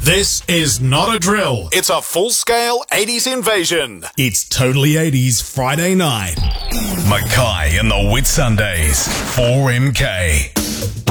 This is not a drill. It's a full-scale 80s invasion. It's Totally 80s Friday night. Mackay and the Whitsundays. 4MK.